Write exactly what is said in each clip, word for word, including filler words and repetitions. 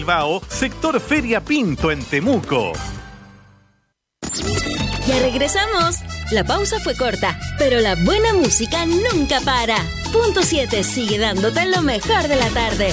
Bilbao, sector Feria Pinto en Temuco. Ya regresamos. La pausa fue corta, pero la buena música nunca para. Punto siete sigue dándote lo mejor de la tarde.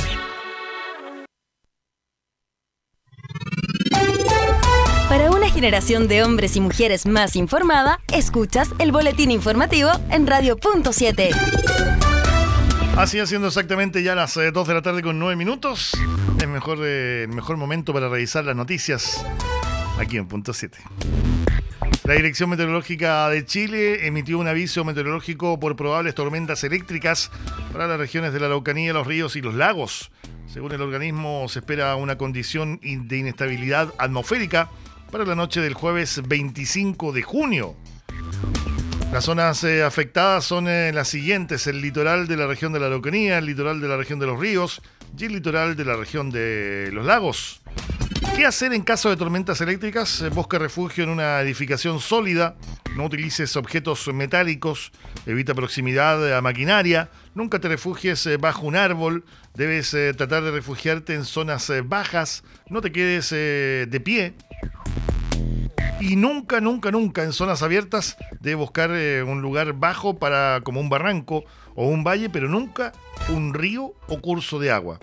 Para una generación de hombres y mujeres más informada, escuchas el boletín informativo en Radio Punto siete. Así haciendo exactamente ya las eh, dos de la tarde con nueve minutos. Es mejor, eh, el mejor momento para revisar las noticias aquí en Punto siete. La Dirección Meteorológica de Chile emitió un aviso meteorológico por probables tormentas eléctricas para las regiones de la Araucanía, los ríos y los lagos. Según el organismo, se espera una condición de inestabilidad atmosférica para la noche del jueves veinticinco de junio. Las zonas eh, afectadas son eh, las siguientes: el litoral de la región de la Araucanía, el litoral de la región de los ríos y el litoral de la región de los lagos. ¿Qué hacer en caso de tormentas eléctricas? Busca refugio en una edificación sólida, no utilices objetos metálicos, evita proximidad a maquinaria, nunca te refugies bajo un árbol, debes eh, tratar de refugiarte en zonas eh, bajas, no te quedes eh, de pie. Y nunca, nunca, nunca en zonas abiertas debes buscar eh, un lugar bajo para como un barranco o un valle, pero nunca un río o curso de agua.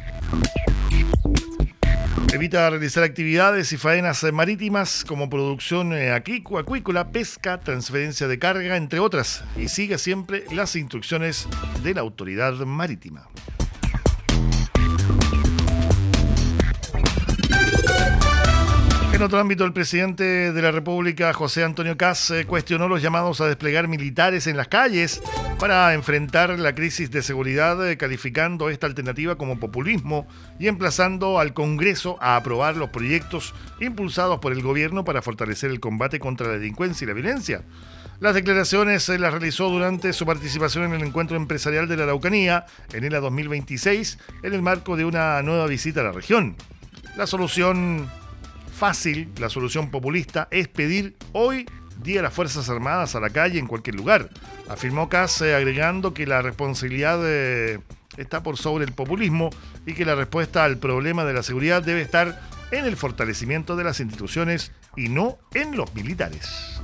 Evita realizar actividades y faenas marítimas como producción acuícola, pesca, transferencia de carga, entre otras. Y siga siempre las instrucciones de la autoridad marítima. En otro ámbito, el presidente de la República, José Antonio Kast, cuestionó los llamados a desplegar militares en las calles para enfrentar la crisis de seguridad, calificando esta alternativa como populismo y emplazando al Congreso a aprobar los proyectos impulsados por el gobierno para fortalecer el combate contra la delincuencia y la violencia. Las declaraciones las realizó durante su participación en el Encuentro Empresarial de la Araucanía, ENELA dos mil veintiséis, en el marco de una nueva visita a la región. La solución fácil, la solución populista, es pedir hoy día a las Fuerzas Armadas a la calle en cualquier lugar, afirmó Kast, eh, agregando que la responsabilidad eh, está por sobre el populismo y que la respuesta al problema de la seguridad debe estar en el fortalecimiento de las instituciones y no en los militares.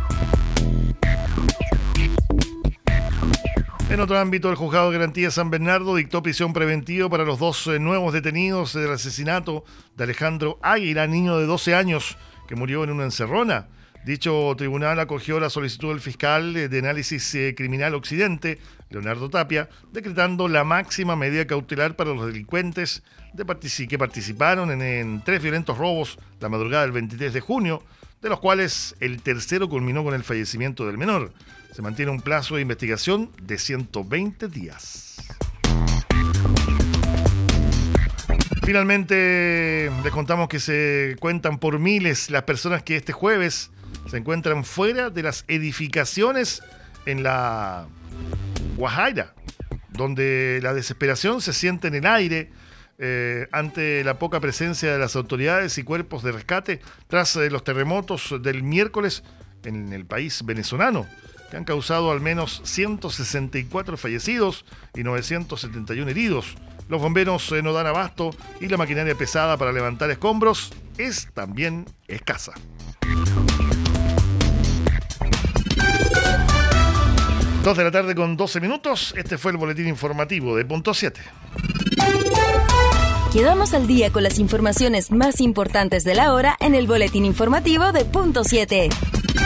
En otro ámbito, el Juzgado de Garantía San Bernardo dictó prisión preventiva para los dos eh, nuevos detenidos del asesinato de Alejandro Águila, niño de doce años, que murió en una encerrona. Dicho tribunal acogió la solicitud del fiscal de análisis eh, criminal Occidente, Leonardo Tapia, decretando la máxima medida cautelar para los delincuentes de partici- que participaron en, en tres violentos robos la madrugada del veintitrés de junio, de los cuales el tercero culminó con el fallecimiento del menor. Se mantiene un plazo de investigación de ciento veinte días. Finalmente, les contamos que se cuentan por miles las personas que este jueves se encuentran fuera de las edificaciones en la Guajira, donde la desesperación se siente en el aire eh, ante la poca presencia de las autoridades y cuerpos de rescate tras eh, los terremotos del miércoles en el país venezolano, que han causado al menos ciento sesenta y cuatro fallecidos y novecientos setenta y uno heridos. Los bomberos eh, no dan abasto y la maquinaria pesada para levantar escombros es también escasa. dos de la tarde con doce minutos. Este fue el boletín informativo de Punto siete. Quedamos al día con las informaciones más importantes de la hora en el boletín informativo de Punto siete.